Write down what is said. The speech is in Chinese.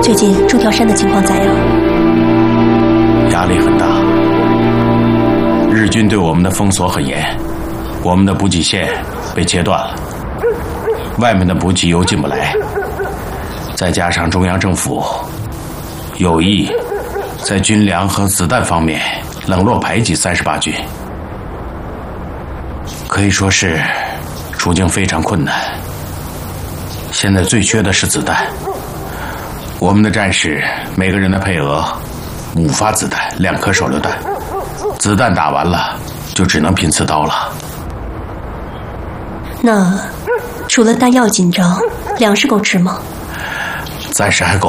最近朱条山的情况咋样？ 压力很大，日军对我们的封锁很严，我们的补给线被切断了，外面的补给又进不来，再加上中央政府有意在军粮和子弹方面冷落排挤38军，可以说是处境非常困难。现在最缺的是子弹，我们的战士每个人的配额5发子弹，2颗手榴弹，子弹打完了就只能拼刺刀了。 那除了弹药紧张，粮食够吃吗？ 暂时还够。